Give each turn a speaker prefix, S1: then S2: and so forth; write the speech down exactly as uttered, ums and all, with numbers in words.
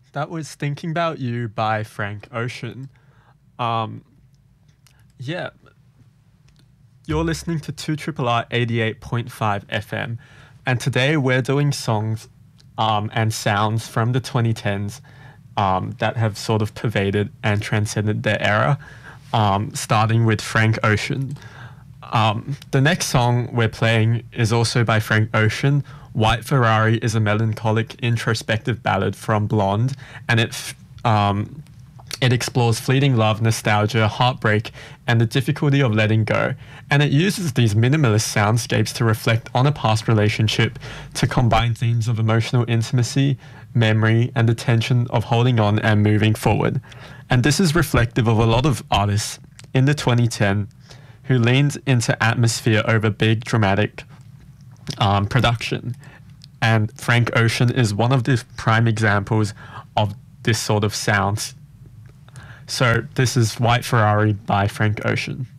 S1: That was Thinking About You by Frank Ocean. Um, yeah, you're listening to two R R eighty-eight point five F M, and today we're doing songs um, and sounds from the twenty tens um, that have sort of pervaded and transcended their era, um, starting with Frank Ocean. Um, the next song we're playing is also by Frank Ocean. White Ferrari is a melancholic, introspective ballad from Blonde, and it f- um, it explores fleeting love, nostalgia, heartbreak, and the difficulty of letting go. And it uses these minimalist soundscapes to reflect on a past relationship, to combine themes of emotional intimacy, memory, and the tension of holding on and moving forward. And this is reflective of a lot of artists in the twenty ten who leaned into atmosphere over big, dramatic um, production. And Frank Ocean is one of the prime examples of this sort of sound. So this is White Ferrari by Frank Ocean.